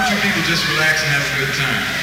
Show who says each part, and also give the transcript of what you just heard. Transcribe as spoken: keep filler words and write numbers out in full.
Speaker 1: you people just relax and have a good time?